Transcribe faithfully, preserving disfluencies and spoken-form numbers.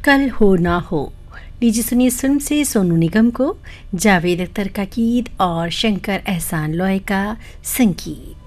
कल हो ना हो। लीजिए सुनिए इस फिल्म से सोनू निगम को जावेद अख्तर का गीत और शंकर एहसान लॉय का संगीत।